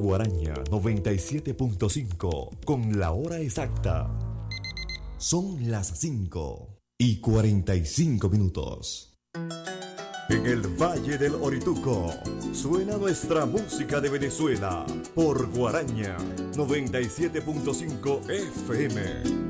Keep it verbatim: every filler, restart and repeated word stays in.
Guaraña noventa y siete punto cinco con la hora exacta. Son las cinco y cuarenta y cinco minutos. En el Valle del Orituco suena nuestra música de Venezuela por Guaraña noventa y siete punto cinco F M.